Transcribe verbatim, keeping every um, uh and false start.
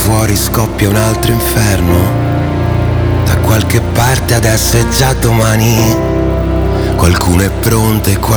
fuori scoppia un altro inferno. Da qualche parte adesso è già domani. Qualcuno è pronto e qualcuno